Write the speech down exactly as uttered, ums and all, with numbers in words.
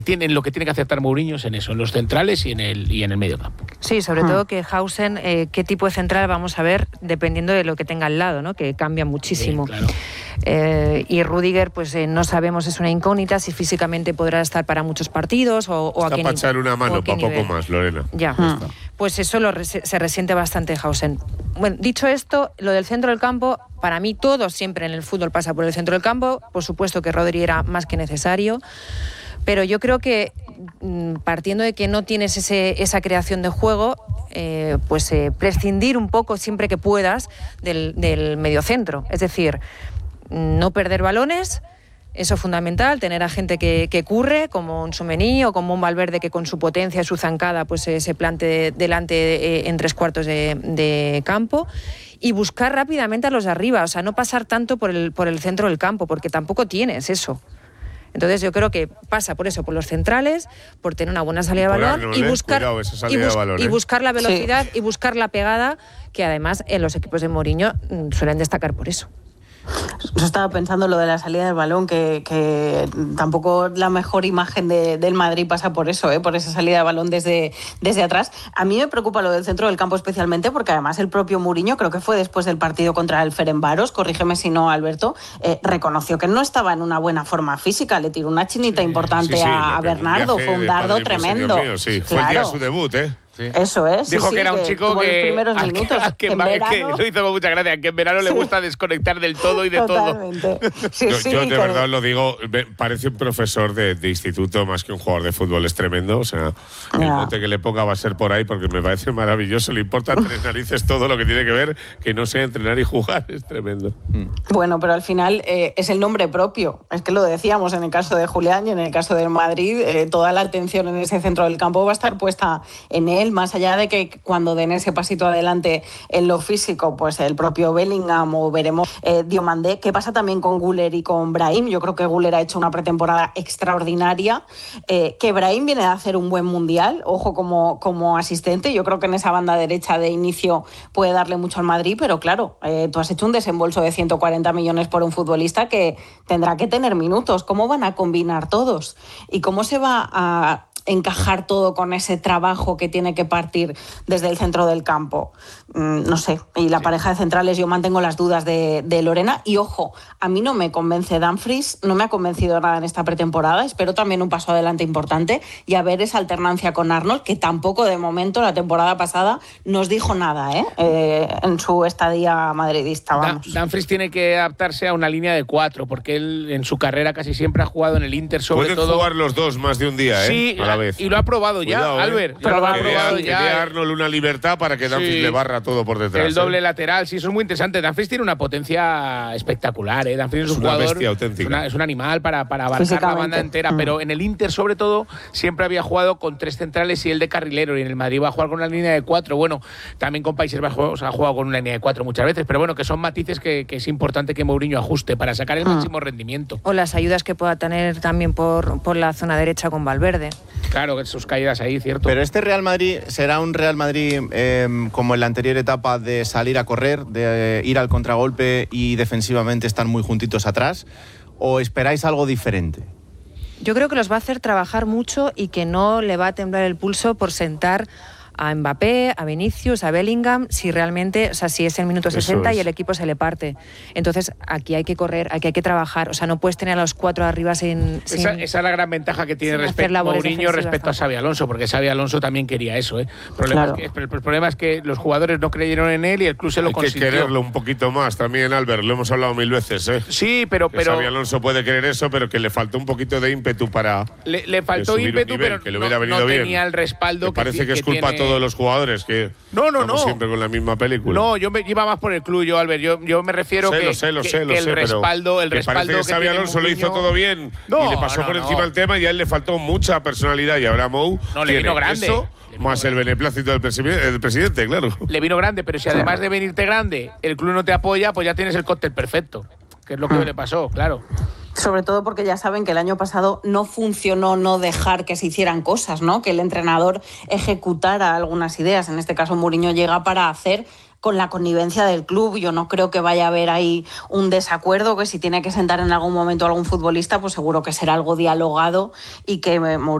tienen lo que tiene que acertar Mourinho es en eso, en los centrales y en el y en el medio campo. Sí, sobre hmm. todo que Hausen, eh, qué tipo de central vamos a ver dependiendo de lo que tenga al lado, ¿no? Que cambia muchísimo. Sí, claro. eh, y Rüdiger, pues eh, no sabemos, es una incógnita si físicamente podrá estar para muchos partidos o, o Está a qué para echar una mano, para nivel. poco más, Lorena. Ya, hmm. pues eso lo res- se resiente bastante Hausen. Bueno, dicho esto, lo del centro del campo, para mí todo siempre en el fútbol pasa por el centro del campo. Por supuesto que Rodri era más que necesario. Pero yo creo que partiendo de que no tienes ese, esa creación de juego, eh, pues eh, prescindir un poco siempre que puedas del, del mediocentro. Es decir, no perder balones, eso es fundamental, tener a gente que, que curre, como un Tchouaméni o como un Valverde que con su potencia y su zancada pues, eh, se plante delante eh, en tres cuartos de, de campo. Y buscar rápidamente a los de arriba, o sea, no pasar tanto por el, por el centro del campo, porque tampoco tienes eso. Entonces yo creo que pasa por eso, por los centrales, por tener una buena salida de balón Arnold, y, buscar, cuidado, esa salida y, bus- de balón, ¿eh? y buscar la velocidad sí. y buscar la pegada, que además en los equipos de Mourinho suelen destacar por eso. Yo estaba pensando lo de la salida del balón, que, que tampoco la mejor imagen de, del Madrid pasa por eso, ¿eh? Por esa salida de balón desde, desde atrás. A mí me preocupa lo del centro del campo especialmente porque además el propio Mourinho, creo que fue después del partido contra el Ferencváros, corrígeme si no, Alberto, eh, reconoció que no estaba en una buena forma física, le tiró una chinita sí, importante sí, sí, a, a Bernardo, fue un dardo tremendo. Mío, sí. Claro. Fue el día de su debut, ¿eh? Sí. Eso es. Dijo sí, que era un que chico que, primeros a, minutos, a, que, que, que, verano, que lo hizo con mucha gracia, que en verano sí. le gusta desconectar del todo y de Totalmente. todo. Sí, yo, sí, yo de que... verdad lo digo, parece un profesor de, de instituto más que un jugador de fútbol, es tremendo. O sea, el yeah. bote que le ponga va a ser por ahí porque me parece maravilloso. Le importa tres narices todo lo que tiene que ver, que no sea entrenar y jugar, es tremendo. Bueno, pero al final eh, es el nombre propio. Es que lo decíamos en el caso de Julián y en el caso del Madrid, eh, toda la atención en ese centro del campo va a estar puesta en él, más allá de que cuando den ese pasito adelante en lo físico, pues el propio Bellingham o veremos eh, Diomandé. ¿Qué pasa también con Güler y con Brahim? Yo creo que Güler ha hecho una pretemporada extraordinaria, eh, que Brahim viene a hacer un buen mundial, ojo como, como asistente. Yo creo que en esa banda derecha de inicio puede darle mucho al Madrid, pero claro, eh, tú has hecho un desembolso de ciento cuarenta millones por un futbolista que tendrá que tener minutos. ¿Cómo van a combinar todos? ¿Y cómo se va a encajar todo con ese trabajo que tiene que partir desde el centro del campo? Mm, no sé. Y la sí. pareja de centrales, yo mantengo las dudas de, de Lorena. Y ojo, a mí no me convence Dumfries, no me ha convencido nada en esta pretemporada. Espero también un paso adelante importante y a ver esa alternancia con Arnold, que tampoco de momento la temporada pasada nos dijo nada ¿eh? Eh, en su estadía madridista. Vamos. Dumfries tiene que adaptarse a una línea de cuatro, porque él en su carrera casi siempre ha jugado en el Inter, sobre Pueden todo. Pueden jugar los dos más de un día, ¿eh? Sí, a la vez. Y lo ha probado ya, Cuidado, Albert. ¿eh? Ya lo ha que probado dé, ya. Que dé a Arnold una libertad para que Dumfries sí. le barra todo por detrás. El doble ¿eh? lateral, sí, eso es muy interesante. Dumfries tiene una potencia espectacular, ¿eh? Dumfries es un una jugador. bestia auténtica. Es, una, es un animal para, para abarcar la banda entera. Mm. Pero en el Inter, sobre todo, siempre había jugado con tres centrales y el de carrilero. Y en el Madrid va a jugar con una línea de cuatro. Bueno, también con Países Bajos ha jugado con una línea de cuatro muchas veces. Pero bueno, que son matices que, que es importante que Mourinho ajuste para sacar el mm. máximo rendimiento. O las ayudas que pueda tener también por, por la zona derecha con Valverde. Claro, que sus caídas ahí, cierto. Pero este Real Madrid será un Real Madrid eh, como en la anterior etapa de salir a correr, de eh, ir al contragolpe y defensivamente estar muy juntitos atrás, ¿o esperáis algo diferente? Yo creo que los va a hacer trabajar mucho y que no le va a temblar el pulso por sentar a Mbappé, a Vinicius, a Bellingham, si realmente, o sea, si es el minuto sesenta es. y el equipo se le parte. Entonces, aquí hay que correr, aquí hay que trabajar. O sea, no puedes tener a los cuatro arriba sin... sin esa, esa es la gran ventaja que tiene respecto a Mourinho respecto a Xabi Alonso, porque Xabi Alonso también quería eso, ¿eh? Problema claro. es que, el, el problema es que los jugadores no creyeron en él y el club se lo hay consintió. Hay que quererlo un poquito más también, Albert, lo hemos hablado mil veces, ¿eh? Sí, pero... Que pero Xabi Alonso puede querer eso, pero que le faltó un poquito de ímpetu para... Le, le faltó ímpetu, nivel, pero que le hubiera no, venido no bien. tenía el respaldo me parece que, que es que culpa tiene... a todos los jugadores, que no, no, no. siempre con la misma película. No, yo me iba más por el club, yo, Albert. Yo, yo me refiero sé, que, lo sé, lo que, sé, lo que el sé, respaldo, el que respaldo parece que Xabi Alonso lo hizo todo bien no, y le pasó no, por no. encima el tema y a él le faltó mucha personalidad y ahora Mou no, le vino grande. Eso, le vino más grande. el beneplácito del, presi del presidente, claro. Le vino grande, pero si además de venirte grande el club no te apoya, pues ya tienes el cóctel perfecto, que es lo que mm. le pasó, claro. Sobre todo porque ya saben que el año pasado no funcionó no dejar que se hicieran cosas, ¿no? Que el entrenador ejecutara algunas ideas. En este caso, Mourinho llega para hacer con la connivencia del club. Yo no creo que vaya a haber ahí un desacuerdo, que si tiene que sentar en algún momento a algún futbolista, pues seguro que será algo dialogado y que